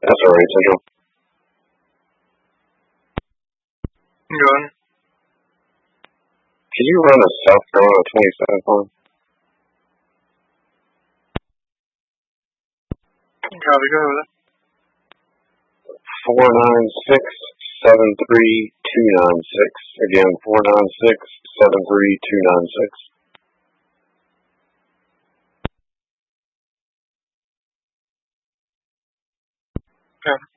That's all right, Central. I'm going. Can you run a South Carolina 27 phone? Copy, go with it. 496-73296. Again, 496-73296. Yeah.